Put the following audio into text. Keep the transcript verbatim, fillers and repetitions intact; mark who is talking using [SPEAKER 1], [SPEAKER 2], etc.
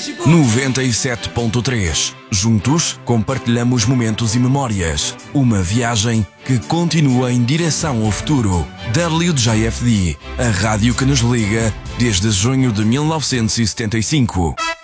[SPEAKER 1] noventa e sete ponto três. Juntos compartilhamos momentos e memórias. Uma viagem que continua em direção ao futuro. W J F D, a rádio que nos liga desde junho de mil novecentos e setenta e cinco.